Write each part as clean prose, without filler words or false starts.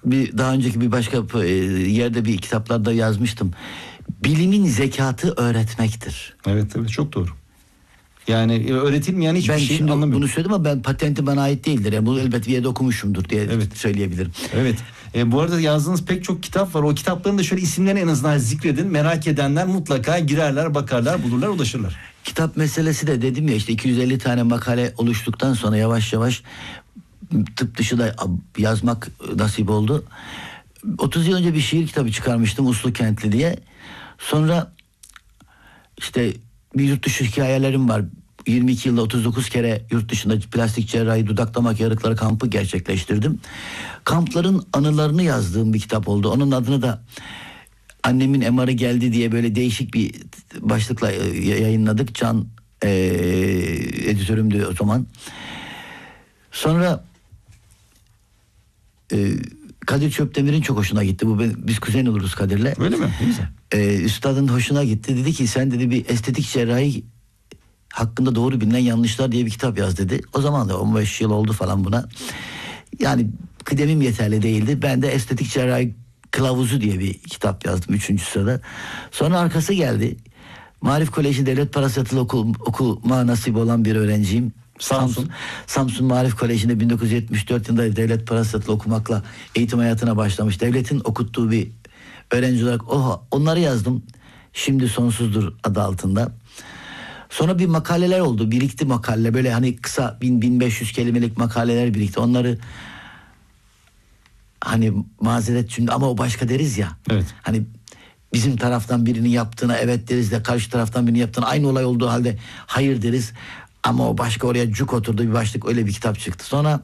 daha önceki bir başka yerde bir kitaplarda yazmıştım. Bilimin zekatı öğretmektir. Evet tabii, çok doğru. Yani öğretilmeyen hiçbir ben şey şimdi anlamıyorum. bunu söyledim ama ben patenti bana ait değildir. Yani bunu elbet bir yerde okumuşumdur diye söyleyebilirim. Evet. Bu arada yazdığınız pek çok kitap var. O kitapların da şöyle isimlerini en azından zikredin. Merak edenler mutlaka girerler, bakarlar, bulurlar, ulaşırlar. Kitap meselesi de dedim ya, işte 250 tane makale oluştuktan sonra yavaş yavaş tıp dışı da yazmak nasip oldu. 30 yıl önce bir şiir kitabı çıkarmıştım, Uslu Kentli diye. Sonra işte bir yurt dışı hikayelerim var. 22 yılda 39 kere yurt dışında plastik cerrahi, dudaklama yarıkları kampı gerçekleştirdim. Kampların anılarını yazdığım bir kitap oldu. Onun adını da Annemin MR'ı geldi diye böyle değişik bir başlıkla yayınladık. Can editörümdü o zaman. Sonra Kadir Çöpdemir'in çok hoşuna gitti. Biz kuzen oluruz Kadir'le. Öyle mi? Güzel. Üstadın hoşuna gitti. Dedi ki sen dedi bir estetik cerrahi hakkında doğru bilinen yanlışlar diye bir kitap yaz dedi. O zaman da 15 yıl oldu falan buna. Yani kıdemim yeterli değildi. Ben de estetik cerrahi kılavuzu diye bir kitap yazdım 3. sırada. Sonra arkası geldi. Marif Koleji Devlet Parası Yatılı okuma nasip olan bir öğrenciyim. Samsun Marif Koleji'nde 1974 yılında devlet parası yatılı okumakla eğitim hayatına başlamış. Devletin okuttuğu bir öğrenci olarak onları yazdım. Şimdi Sonsuzdur adı altında. Sonra bir makaleler oldu. Birikti makale. Böyle hani kısa 1000-1500 kelimelik makaleler birikti. Onları hani mazeret şimdi ama o başka deriz ya. Evet. Hani bizim taraftan birinin yaptığına evet deriz de karşı taraftan birinin yaptığına aynı olay olduğu halde hayır deriz. Ama o başka, oraya cuk oturdu bir başlık, öyle bir kitap çıktı. Sonra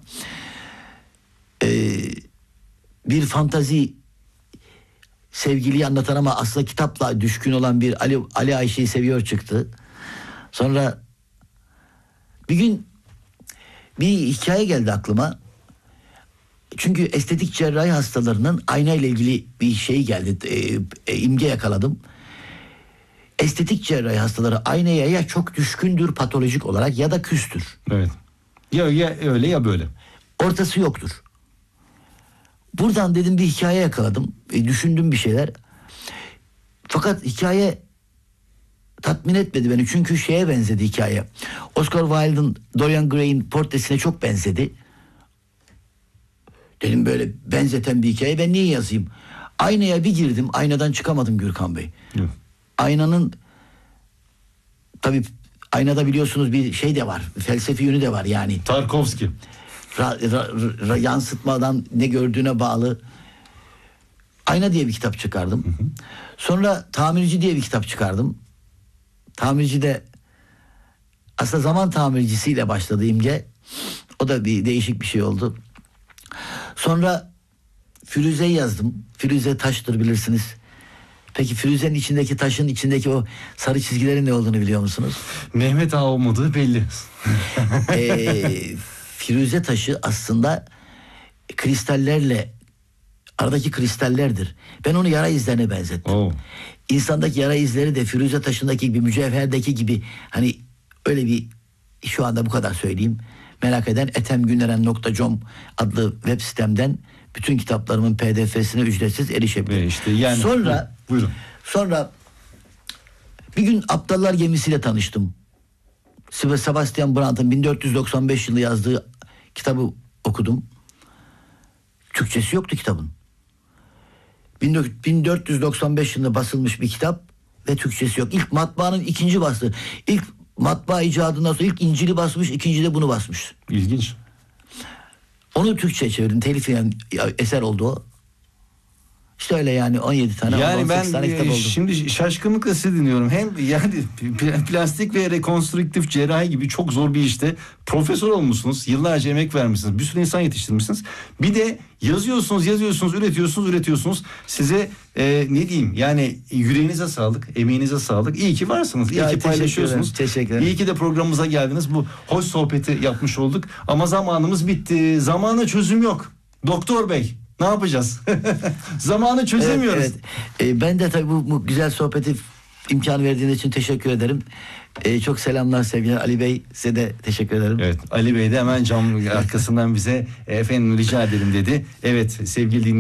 bir fantazi sevgiliyi anlatan ama aslında kitapla düşkün olan bir Ali Ayşe'yi seviyor çıktı. Sonra bir gün bir hikaye geldi aklıma. Çünkü estetik cerrahi hastalarının ayna ile ilgili bir şey geldi. İmge yakaladım. Estetik cerrahi hastaları aynaya ya çok düşkündür patolojik olarak ya da küstür. Evet. Ya öyle ya böyle. Ortası yoktur. Buradan dedim bir hikaye yakaladım. Düşündüm bir şeyler. Fakat hikaye tatmin etmedi beni. Çünkü şeye benzedi hikaye. Oscar Wilde'ın Dorian Gray'in portresine çok benzedi. Dedim böyle benzeten bir hikaye ben niye yazayım? Aynaya bir girdim. Aynadan çıkamadım Gürkan Bey. Hı. Aynanın tabii aynada biliyorsunuz bir şey de var. Felsefi yönü de var yani. Tarkovski. Yansıtmadan ne gördüğüne bağlı. Ayna diye bir kitap çıkardım. Hı hı. Sonra Tamirci diye bir kitap çıkardım. Tamirci de aslında zaman tamircisiyle başladı İmge. O da bir değişik bir şey oldu. Sonra Firuze'yi yazdım. Firuze taştır bilirsiniz. Peki Firuze'nin içindeki taşın içindeki o sarı çizgilerin ne olduğunu biliyor musunuz? Mehmet Ağa olmadığı belli. Firuze taşı aslında kristallerle aradaki kristallerdir. Ben onu yara izlerine benzettim. Oh. İnsandaki yara izleri de Firuze taşındaki gibi, mücevherdeki gibi, hani öyle bir, şu anda bu kadar söyleyeyim. Merak eden etemgüneren.com adlı web sitemden bütün kitaplarımın pdf'sine ücretsiz erişebilir. İşte yani, buyurun. Sonra bir gün Aptallar Gemisi'yle tanıştım. Sebastian Brandt'ın 1495 yılı yazdığı kitabı okudum. Türkçesi yoktu kitabın. 1495 yılında basılmış bir kitap ve Türkçesi yok. İlk matbaanın ikinci bastı. İlk matbaa icadından sonra ilk İncil'i basmış, ikinci de bunu basmış. İlginç. Onu Türkçe çevirdim. Telif yani eser oldu o. İşte öyle yani 17 tane. Yani ben kitap oldu. Şimdi şaşkınlıkla sizi dinliyorum. Hem yani plastik ve rekonstrüktif cerrahi gibi çok zor bir işte profesör olmuşsunuz. Yıllarca emek vermişsiniz. Bir sürü insan yetiştirmişsiniz. Bir de yazıyorsunuz, üretiyorsunuz. Size ne diyeyim yani yüreğinize sağlık, emeğinize sağlık. İyi ki varsınız. İyi ki paylaşıyorsunuz. Teşekkür ederim. İyi ki de programımıza geldiniz. Bu hoş sohbeti yapmış olduk. Ama zamanımız bitti. Zamana çözüm yok. Doktor Bey. Ne yapacağız? Zamanı çözemiyoruz. Evet. Ben de tabii bu güzel sohbeti imkan verdiğiniz için teşekkür ederim. Çok selamlar, sevgiler. Ali Bey, size de teşekkür ederim. Evet, Ali Bey de hemen cam arkasından bize efendim rica edelim dedi. Evet sevgili dinleyiciler.